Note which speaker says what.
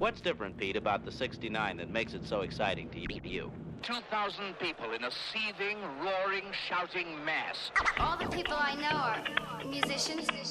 Speaker 1: What's different, Pete, about the 69 that makes it so exciting to you?
Speaker 2: 2,000 people in a seething, roaring, shouting mass.
Speaker 3: All the people I know are musicians.